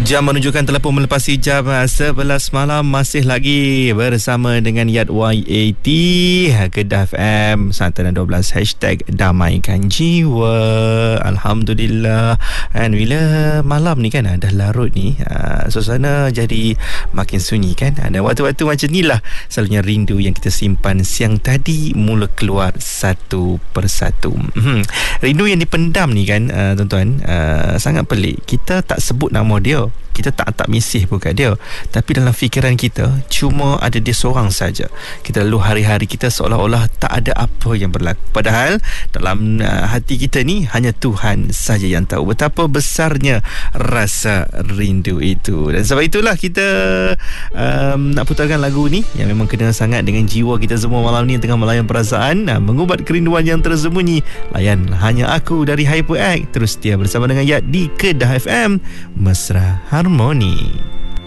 Jam menunjukkan telah pun melepasi jam 11 malam. Masih lagi bersama dengan Yat YAT Kedah FM 112 #Damaikan Jiwa. Alhamdulillah. Dan bila malam ni kan dah larut ni, suasana jadi makin sunyi kan. Ada waktu-waktu macam ni lah selalunya rindu yang kita simpan siang tadi mula keluar satu persatu. Rindu yang dipendam ni kan, tuan-tuan, sangat pelik. Kita tak sebut nama dia, kita tak misih pun kat dia, tapi dalam fikiran kita cuma ada dia seorang saja. Kita lalu hari-hari kita seolah-olah tak ada apa yang berlaku, padahal dalam hati kita ni hanya Tuhan saja yang tahu betapa besarnya rasa rindu itu. Dan sebab itulah kita nak putarkan lagu ni yang memang kena sangat dengan jiwa kita semua malam ni tengah melayan perasaan, mengubat kerinduan yang tersembunyi. Layan Hanya Aku dari HyperX. Terus setia bersama dengan Yat di Kedah FM, Mesra Harmoni.